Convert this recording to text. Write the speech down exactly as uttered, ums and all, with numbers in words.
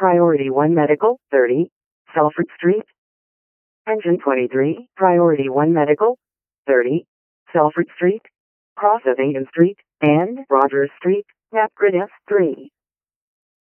Priority one Medical, thirty, Salford Street. Engine twenty-three, Priority one Medical, thirty, Salford Street. Cross of Aidan Street and Rogers Street, Napgrid S three.